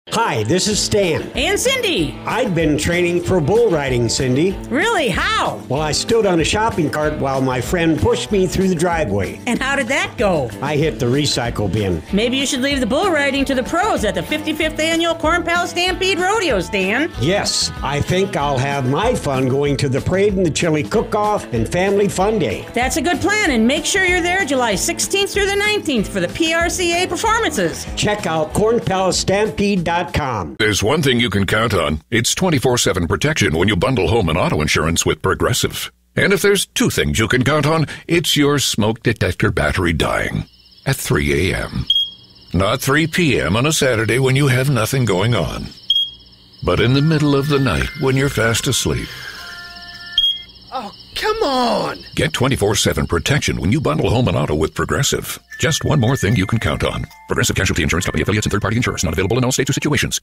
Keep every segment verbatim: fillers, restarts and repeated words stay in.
Hi, this is Stan. And Cindy. I'd been training for bull riding, Cindy. Really? How? Well, I stood on a shopping cart while my friend pushed me through the driveway. And how did that go? I hit the recycle bin. Maybe you should leave the bull riding to the pros at the fifty-fifth Annual Corn Palace Stampede Rodeo, Stan. Yes, I think I'll have my fun going to the parade and the chili cook-off and family fun day. That's a good plan, and make sure you're there July sixteenth through the nineteenth for the P R C A performances. Check out corn palace stampede dot com. There's one thing you can count on. It's twenty-four seven protection when you bundle home and auto insurance with Progressive. And if there's two things you can count on, it's your smoke detector battery dying at three a.m. Not three p.m. on a Saturday when you have nothing going on, but in the middle of the night when you're fast asleep. Oh, come on! Get twenty-four seven protection when you bundle home and auto with Progressive. Just one more thing you can count on. Progressive Casualty Insurance Company affiliates and third-party insurers. Not available in all states or situations.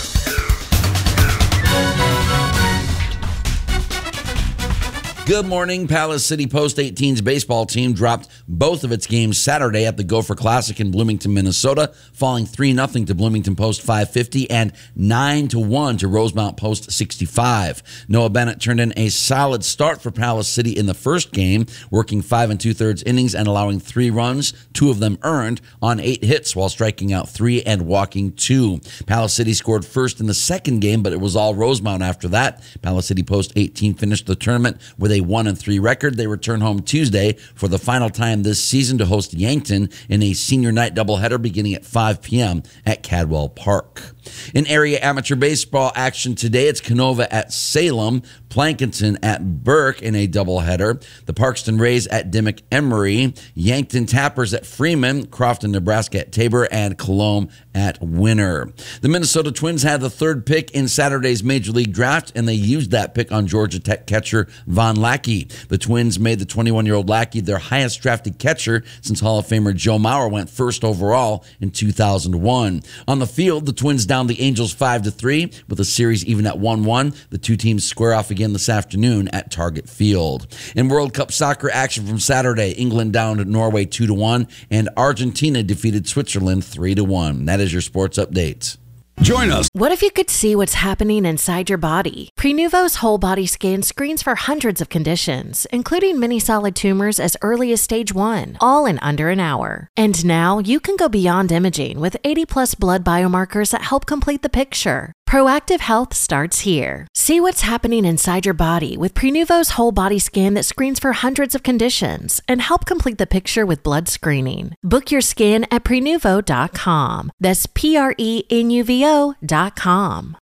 Good morning. Palace City Post eighteen's baseball team dropped both of its games Saturday at the Gopher Classic in Bloomington, Minnesota, falling three nothing to Bloomington Post five fifty and nine to one to Rosemount Post sixty-five. Noah Bennett turned in a solid start for Palace City in the first game, working five and two-thirds innings and allowing three runs, two of them earned, on eight hits while striking out three and walking two. Palace City scored first in the second game, but it was all Rosemount after that. Palace City Post eighteen finished the tournament with a one and three record. They return home Tuesday for the final time this season to host Yankton in a senior night doubleheader beginning at five p.m. at Cadwell Park. In area amateur baseball action today, it's Canova at Salem, Plankinton at Burke in a doubleheader, the Parkston Rays at Dimmock Emery, Yankton Tappers at Freeman, Crofton, Nebraska at Tabor, and Colombe at Winner. The Minnesota Twins had the third pick in Saturday's Major League Draft, and they used that pick on Georgia Tech catcher Von Lackey. The Twins made the twenty-one-year-old Lackey their highest drafted catcher since Hall of Famer Joe Mauer went first overall in two thousand one. On the field, the Twins downed the Angels five to three with a series even at one one. The two teams square off again this afternoon at Target Field. In World Cup soccer action from Saturday, England downed Norway two to one and Argentina defeated Switzerland three to one. That is your sports update. Join us. What if you could see what's happening inside your body? Prenuvo's whole body scan screens for hundreds of conditions, including many solid tumors as early as stage one, all in under an hour. And now you can go beyond imaging with eighty plus blood biomarkers that help complete the picture. Proactive health starts here. See what's happening inside your body with Prenuvo's whole body scan that screens for hundreds of conditions and help complete the picture with blood screening. Book your scan at prenuvo dot com. That's P R E N U V O dot com.